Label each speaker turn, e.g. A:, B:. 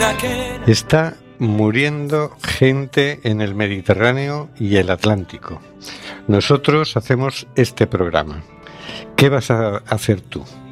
A: Está muriendo gente en el Mediterráneo y el Atlántico. Nosotros hacemos este programa. ¿Qué vas a hacer tú?